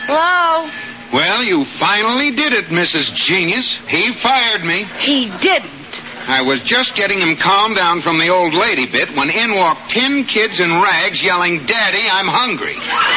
Hello? Well, you finally did it, Mrs. Genius. He fired me. He didn't. I was just getting him calmed down from the old lady bit when in walked 10 kids in rags yelling, "Daddy, I'm hungry."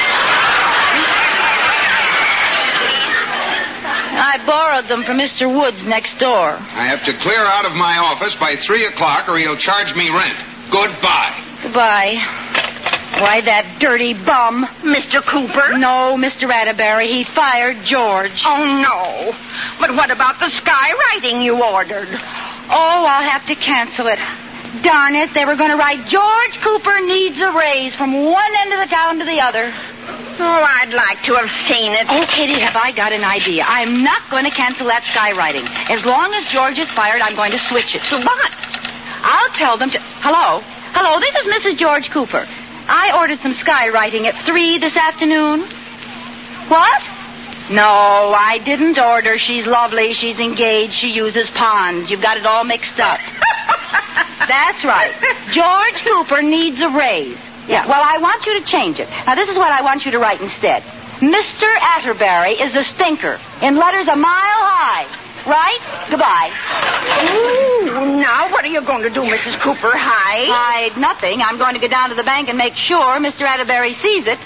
I borrowed them from Mr. Woods next door. I have to clear out of my office by 3 o'clock or he'll charge me rent. Goodbye. Goodbye. Why, that dirty bum. Mr. Cooper? No, Mr. Atterbury. He fired George. Oh, no. But what about the skywriting you ordered? Oh, I'll have to cancel it. Darn it, they were going to write George Cooper needs a raise from one end of the town to the other. Oh, I'd like to have seen it. Oh, Kitty, have I got an idea. I'm not going to cancel that skywriting. As long as George is fired, I'm going to switch it. To what? I'll tell them to... Hello? Hello, this is Mrs. George Cooper. I ordered some skywriting at 3 this afternoon. What? No, I didn't order. She's lovely. She's engaged. She uses ponds. You've got it all mixed up. That's right. George Cooper needs a raise. Yeah, well, I want you to change it. Now, this is what I want you to write instead. Mr. Atterbury is a stinker, in letters a mile high. Right? Goodbye. Ooh, now what are you going to do, Mrs. Cooper? Hide nothing. I'm going to go down to the bank and make sure Mr. Atterbury sees it.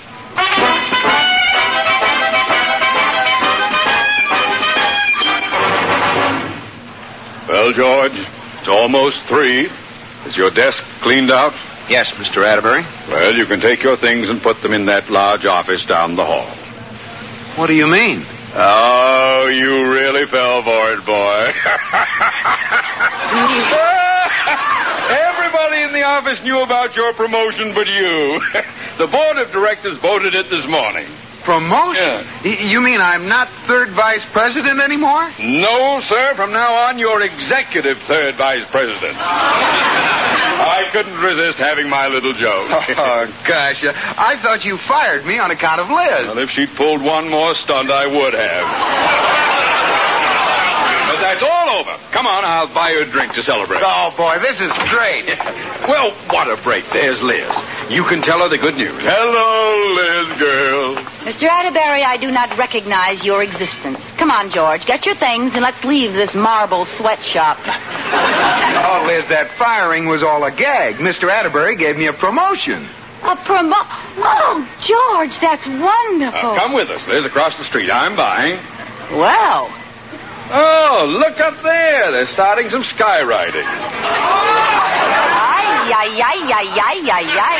Well, George, it's almost 3. Is your desk cleaned out? Yes, Mr. Atterbury. Well, you can take your things and put them in that large office down the hall. What do you mean? Oh, you really fell for it, boy. Everybody in the office knew about your promotion but you. The board of directors voted it this morning. Promotion? Yeah. You mean I'm not third vice president anymore? No, sir. From now on, you're executive third vice president. I couldn't resist having my little joke. Oh, gosh. I thought you fired me on account of Liz. Well, if she'd pulled one more stunt, I would have. But that's all over. Come on, I'll buy you a drink to celebrate. Oh, boy, this is great. Well, what a break. There's Liz. You can tell her the good news. Hello, Liz, girl. Mr. Atterbury, I do not recognize your existence. Come on, George, get your things and let's leave this marble sweatshop. Oh, Liz, that firing was all a gag. Mr. Atterbury gave me a promotion. Oh, George, that's wonderful. Come with us, Liz, across the street. I'm buying. Well. Oh, look up there. They're starting some skywriting. Ay.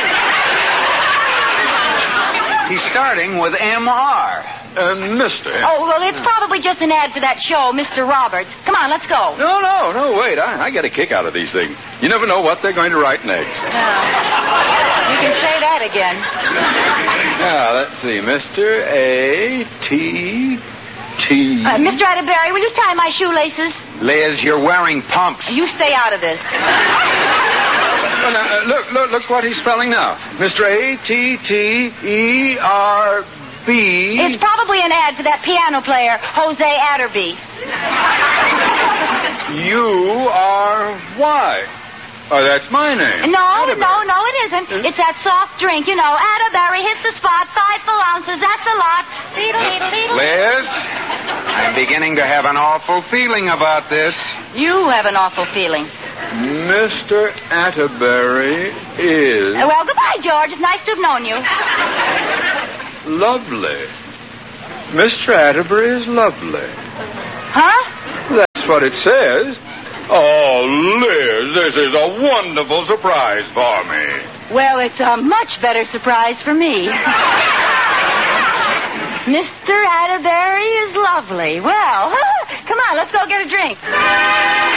He's starting with M.R. Mister. Oh, well, it's probably just an ad for that show, Mr. Roberts. Come on, let's go. No, wait. I get a kick out of these things. You never know what they're going to write next. You can say that again. Now, let's see. Mr. A.T.T. Mr. Atterbury, will you tie my shoelaces? Liz, you're wearing pumps. You stay out of this. Oh, now, look what he's spelling now. Mr. A.T.T.E.R.B. It's probably an ad for that piano player, Jose Atterby. U.R.Y. Oh, that's my name. No, it isn't. It's that soft drink, you know. Atterbury hits the spot, 5 full ounces. That's a lot. Liz, I'm beginning to have an awful feeling about this. You have an awful feeling. Mr. Atterbury is... Well, goodbye, George. It's nice to have known you. Lovely. Mr. Atterbury is lovely. Huh? That's what it says. Oh, Liz, this is a wonderful surprise for me. Well, it's a much better surprise for me. Mr. Atterbury is lovely. Well, come on, let's go get a drink.